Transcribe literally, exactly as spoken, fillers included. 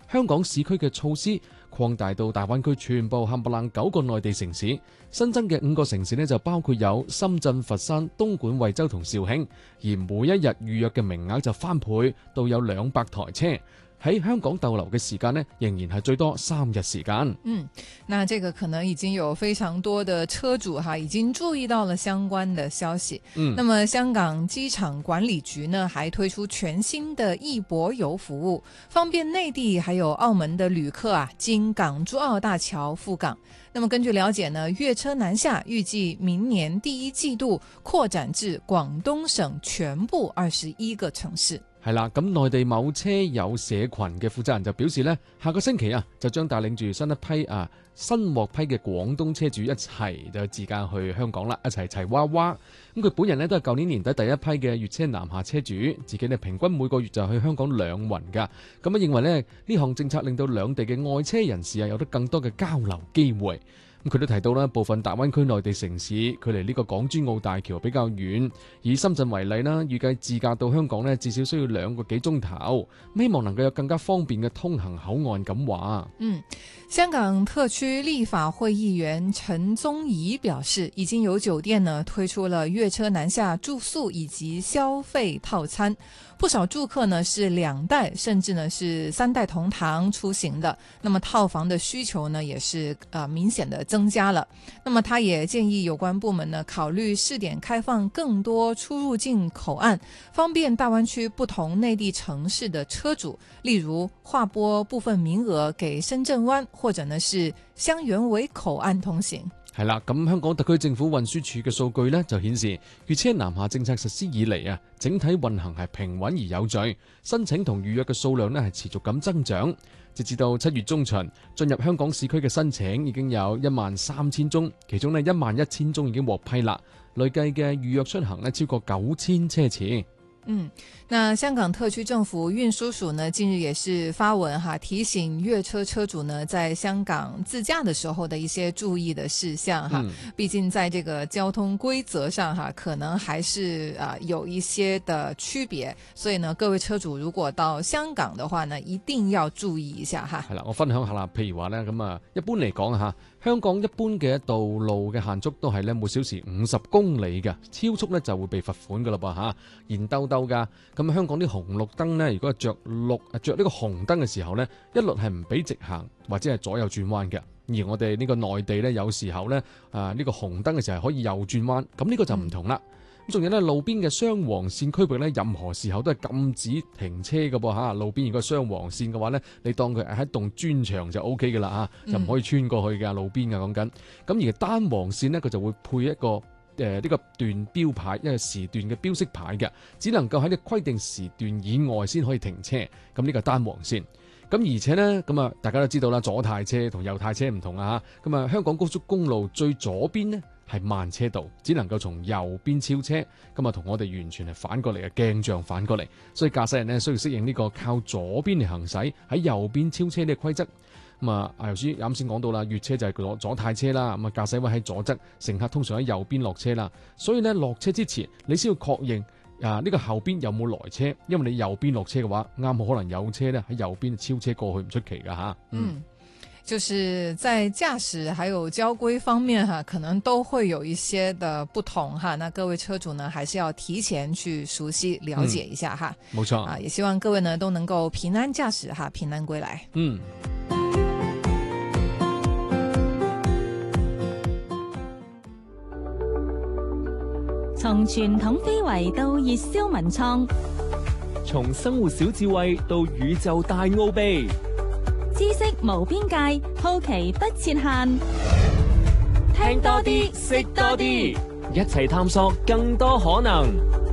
香港市區嘅措施擴大到大灣區全部冚唪唥九個內地城市。新增嘅五個城市呢，就包括有深圳、佛山、東莞、惠州同肇慶，而每一日預約嘅名額就翻倍到有兩百台車。喺香港逗留嘅時間呢，仍然係最多三日時間。 嗯，那這個可能已經有非常多的車主哈，已經注意到了相關的消息。嗯，那麼香港機場管理局呢，還推出全新的易泊遊服務，方便內地還有澳門的旅客啊，經港珠澳大橋赴港。那麼根據了解呢，粵車南下預計明年第一季度擴展至廣東省全部二十一個城市。 係啦，咁內地某車友社群嘅負責人就表示呢，下個星期啊，就將帶領住新一批啊新獲批嘅廣東車主一齊就自駕去香港啦，一齊齊娃娃。咁佢本人呢，都係舊年年底第一批嘅粵車南下車主，自己呢平均每個月就去香港兩暈噶。咁啊認為呢，呢項政策令到兩地嘅愛車人士啊有得更多嘅交流機會。咁佢都提到啦，部分大灣區內地城市距離呢個港珠澳大橋比較遠，以深圳為例啦，預計自駕到香港呢，至少需要兩個幾鐘頭，希望能夠有更加方便嘅通行口岸咁話。 嗯，香港特區立法會議員陳宗儀表示，已經有酒店呢推出了粵車南下住宿以及消費套餐，不少住客呢是兩代甚至呢是三代同堂出行的，那麼套房的需求呢也是呃明顯的增加了。那麼他也建議有關部門呢考慮試點開放更多出入境口岸，方便大灣區不同內地城市的車主，例如劃撥部分名額給深圳灣，或者呢是香園圍口岸通行。 係啦，咁香港特區政府運輸署嘅數據呢，就顯示粵車南下政策實施以嚟啊，整體運行係平穩而有序，申請同預約嘅數量呢係持續咁增長。直至到七月中旬，進入香港市區嘅申請已經有一萬三千宗，其中呢一萬一千宗已經獲批啦，累計嘅預約出行呢超過九千車次。 嗯，那香港特區政府運輸署呢，近日也是發文哈，提醒粵車車主呢，在香港自駕的時候的一些注意的事項哈。嗯、畢竟在這個交通規則上哈，可能還是啊有一些的區別，所以呢，各位車主如果到香港的話呢，一定要注意一下哈。係啦，我分享下啦，譬如話呢，咁啊，一般嚟講吓，香港一般嘅道路嘅限速都係呢每小時五十公里嘅，超速呢就會被罰款噶啦噃吓，現兜兜噶。咁香港啲紅綠燈呢，如果係着綠着呢個紅燈嘅時候呢，一律係唔俾直行或者係左右轉彎嘅。而我哋呢個內地呢，有時候呢，啊呢個紅燈嘅時候係可以右轉彎，咁呢個就唔同啦。咁仲有呢，路邊嘅雙黃線區域呢，任何時候都係禁止停車嘅噃吓。路邊如果雙黃線嘅話呢，你當佢係一棟磚牆就 O K 嘅啦吓，就唔可以穿過去嘅路邊嘅講緊。咁而單黃線呢，佢就會配一個。誒、這、呢個段標牌，一個時段嘅標識牌嘅，只能夠喺你規定時段以外先可以停車。咁呢個單黃線。咁而且呢，咁啊大家都知道啦，左軚車同右軚車唔同啊嚇。咁啊香港高速公路最左邊呢係慢車道，只能夠從右邊超車。咁啊同我哋完全係反過嚟嘅，鏡像反過嚟。所以駕駛人呢需要適應呢個靠左邊嚟行駛，喺右邊超車呢個規則。咁啊，頭先啱先講到啦，粵車就係左左軚車啦，咁啊駕駛位喺左側，乘客通常喺右邊落車啦。所以咧落車之前，你先要確認啊呢個後邊有冇來車，因為你右邊落車嘅話，啱好可能有車咧喺右邊超車過去唔出奇噶吓。 嗯，就是在駕駛還有交規方面哈，可能都會有一些的不同哈。那各位車主呢，還是要提前去熟悉了解一下哈。 冇錯啊，也希望各位呢都能夠平安駕駛哈，平安歸來。 嗯。 從傳統非遺到熱銷文創， 從生活小智慧到宇宙大奧秘， 知識無邊界，好奇不設限。 聽多啲，識多啲，一齊探索更多可能。